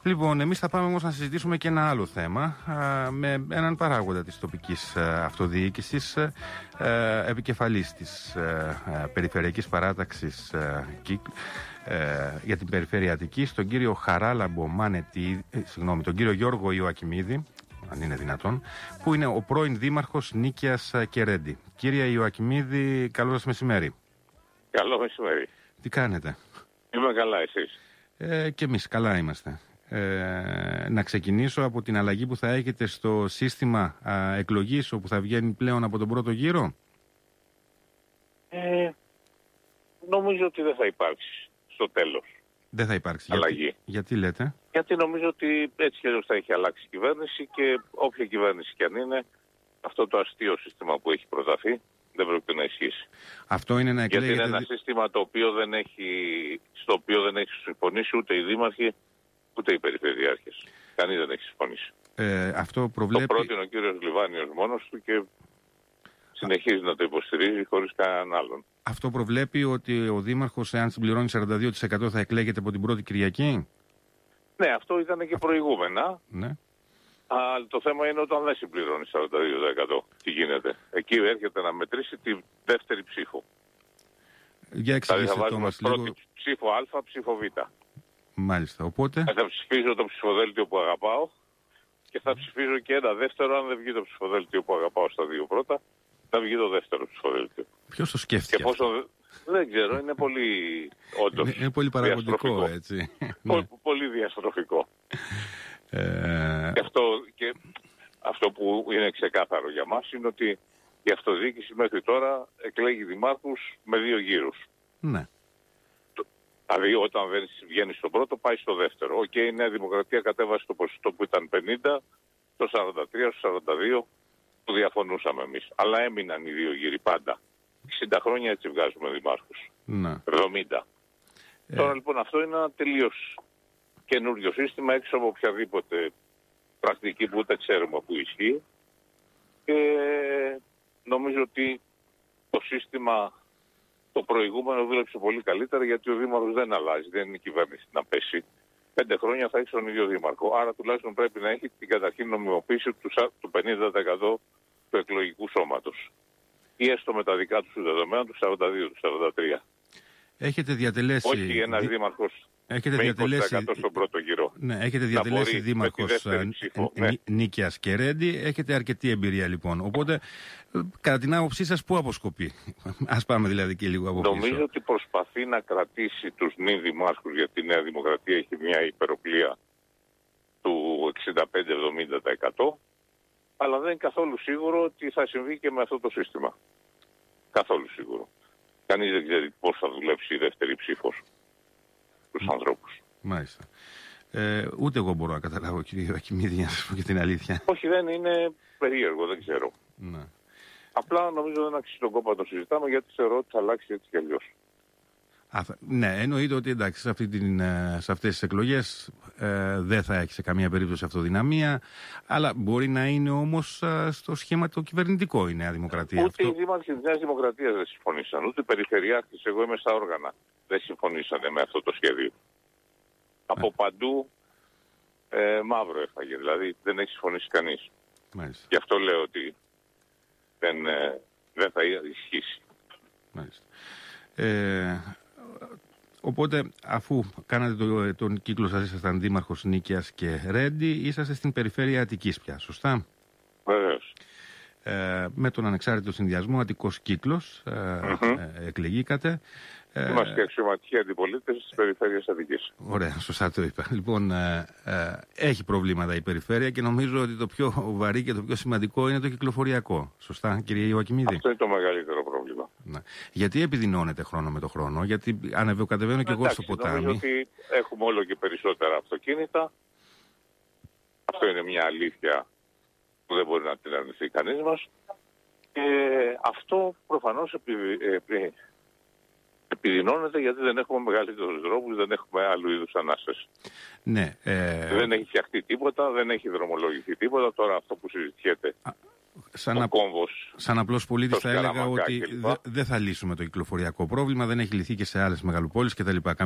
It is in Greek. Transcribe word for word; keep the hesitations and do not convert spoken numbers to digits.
Λοιπόν, εμείς θα πάμε όμως να συζητήσουμε και ένα άλλο θέμα α, με έναν παράγοντα της τοπικής α, αυτοδιοίκησης, α, επικεφαλής της α, α, Περιφερειακής Παράταξης α, Κίκ, α, για την Περιφέρεια Αττικής, τον κύριο Χαράλαμπο Μανετή, ε, συγγνώμη, τον κύριο Γιώργο Ιωακιμίδη, αν είναι δυνατόν, που είναι ο πρώην δήμαρχος Νίκαιας και Ρέντι. Κύριε Ιωακιμίδη, καλό σας μεσημέρι. Καλό μεσημέρι. Τι κάνετε? Είμαι καλά, εσείς? Ε, και εμείς καλά είμαστε. Ε, να ξεκινήσω από την αλλαγή που θα έχετε στο σύστημα α, εκλογής, όπου θα βγαίνει πλέον από τον πρώτο γύρο. Ε, νομίζω ότι δεν θα υπάρξει στο τέλος. Δεν θα υπάρξει αλλαγή. Γιατί, γιατί λέτε? Γιατί νομίζω ότι έτσι και αλλιώς θα έχει αλλάξει η κυβέρνηση και όποια κυβέρνηση κι αν είναι, αυτό το αστείο σύστημα που έχει προταθεί δεν πρέπει να ισχύσει. Αυτό είναι να εκλέγεται... Γιατί είναι ένα σύστημα το οποίο δεν έχει, στο οποίο δεν έχει συμφωνήσει ούτε οι δήμαρχοι ούτε οι περιφερειάρχες. Κανείς δεν έχει συμφωνήσει. Ε, αυτό προβλέπει... Το πρότεινε ο κύριος Λιβάνιος μόνος του και συνεχίζει να το υποστηρίζει χωρίς κανέναν άλλον. Αυτό προβλέπει ότι ο δήμαρχος, εάν συμπληρώνει σαράντα δύο τοις εκατό, θα εκλέγεται από την πρώτη Κυριακή. Ναι, αυτό ήταν και προηγούμενα. Ναι. Αλλά το θέμα είναι όταν δεν συμπληρώνει σαράντα δύο τοις εκατό. Τι γίνεται? Εκεί έρχεται να μετρήσει τη δεύτερη ψήφο. Για εξηγήστε δηλαδή θα το μας πρώτη λίγο. Ψήφο Α, ψήφο Β. Μάλιστα, οπότε... Θα ψηφίζω το ψηφοδέλτιο που αγαπάω και θα ψηφίζω και ένα δεύτερο. Αν δεν βγει το ψηφοδέλτιο που αγαπάω στα δύο πρώτα, θα βγει το δεύτερο ψηφοδέλτιο. Ποιος το σκέφτηκε? Και πόσο... Δεν ξέρω, είναι πολύ όντως είναι, είναι πολύ παραγωγικό, έτσι. Πολύ, πολύ διαστροφικό. Ε... Και, αυτό, και αυτό που είναι ξεκάθαρο για μας είναι ότι η αυτοδιοίκηση μέχρι τώρα εκλέγει δημάρχους με δύο γύρους. Ναι. Δηλαδή όταν δεν βγαίνει στο πρώτο πάει στο δεύτερο. Οκ, okay, η Νέα Δημοκρατία κατέβασε το ποσοστό που ήταν πενήντα, το σαράντα τρία, στο σαράντα δύο που διαφωνούσαμε εμείς. Αλλά έμειναν οι δύο γύροι πάντα. εξήντα χρόνια έτσι βγάζουμε δημάρχους. Ναι. εβδομήντα. Ε... Τώρα λοιπόν αυτό είναι ένα τελείως καινούριο σύστημα έξω από οποιαδήποτε πρακτική που ούτε ξέρουμε που ισχύει. Και νομίζω ότι το σύστημα το προηγούμενο δούλεψε πολύ καλύτερα γιατί ο δήμαρχος δεν αλλάζει, δεν είναι η κυβέρνηση να πέσει. Πέντε χρόνια θα έχει τον ίδιο δήμαρχο. Άρα τουλάχιστον πρέπει να έχει την καταρχήν νομιμοποίηση του πενήντα τοις εκατό του εκλογικού σώματος. Ή έστω με τα δικά του δεδομένα του σαράντα δύο, του σαράντα τρία. Έχετε διατελέσει... Όχι ένας δι... δήμαρχος έχετε με διατελέσει... είκοσι τοις εκατό στον πρώτο γύρο. Ναι, έχετε διατελέσει δήμαρχος ναι. Νίκαιας και Ρέντι. Έχετε αρκετή εμπειρία λοιπόν. Οπότε, κατά την άποψή σας, πού αποσκοπεί? Ας πάμε δηλαδή και λίγο από πίσω. Νομίζω ότι προσπαθεί να κρατήσει τους μη δημάρχους, γιατί η Νέα Δημοκρατία έχει μια υπεροπλία του εξήντα πέντε με εβδομήντα τοις εκατό. Αλλά δεν είναι καθόλου σίγουρο ότι θα συμβεί και με αυτό το σύστημα. Καθόλου σίγουρο. Κανείς δεν ξέρει πώς θα δουλέψει η δεύτερη ψήφος στους mm. ανθρώπους. Μάλιστα. Ε, ούτε εγώ μπορώ να καταλάβω, κύριε Ιωακιμίδη, να σας πω και την αλήθεια. Όχι, δεν είναι περίεργο, δεν ξέρω. Ναι. Απλά νομίζω δεν αξίζει τον κόπο να το συζητάμε γιατί θεωρώ ότι θα αλλάξει έτσι κι αλλιώς. Α, ναι, εννοείται ότι εντάξει, σε, αυτή την, σε αυτές τις εκλογές ε, δεν θα έχει σε καμία περίπτωση αυτοδυναμία, αλλά μπορεί να είναι όμως ε, στο σχήμα το κυβερνητικό η Νέα Δημοκρατία. Ούτε αυτό... οι δήμαρχοι της Νέας Δημοκρατίας δεν συμφωνήσαν, ούτε οι περιφερειάρχες, εγώ είμαι στα όργανα, δεν συμφωνήσανε με αυτό το σχέδιο. Ε. Από παντού ε, μαύρο έφαγε, δηλαδή δεν έχει συμφωνήσει κανείς. Μάλιστα. Γι' αυτό λέω ότι δεν, ε, δεν θα ισχύσει. Μάλιστα. Ε, Οπότε, αφού κάνατε το, τον κύκλο σας, ήσασταν δήμαρχος Νίκαιας και Ρέντι, είσαστε στην περιφέρεια Αττικής πια, σωστά? Βεβαίως. Ε, με τον ανεξάρτητο συνδυασμό Αττικός Κύκλος ε, mm-hmm. ε, εκλεγήκατε. Είμαστε και αξιωματικοί αντιπολίτες της περιφέρειας Αττικής. Ωραία, σωστά το είπα. Λοιπόν, ε, ε, έχει προβλήματα η περιφέρεια και νομίζω ότι το πιο βαρύ και το πιο σημαντικό είναι το κυκλοφοριακό. Σωστά, κύριε Ιωακιμίδη? Αυτό είναι το μεγαλύτερο πρόβλημα. Ναι. Γιατί επιδεινώνεται χρόνο με το χρόνο? Γιατί ανεβοκατεβαίνω και εγώ στο ποτάμι. Νομίζω ότι έχουμε όλο και περισσότερα αυτοκίνητα. Αυτό είναι μια αλήθεια που δεν μπορεί να την αρνηθεί κανείς μας. Και αυτό προφανώς επιδι... επι... επιδεινώνεται γιατί δεν έχουμε μεγαλύτερους δρόμους, δεν έχουμε άλλου είδους ανάσταση. Ναι, ε... Δεν έχει φτιαχτεί τίποτα, δεν έχει δρομολογηθεί τίποτα. Τώρα αυτό που συζητιέται, Α, σαν, ο α... κόμβος, σαν απλός πολίτης θα έλεγα ότι δεν δε θα λύσουμε το κυκλοφοριακό πρόβλημα, δεν έχει λυθεί και σε άλλες μεγαλοπόλεις κτλ.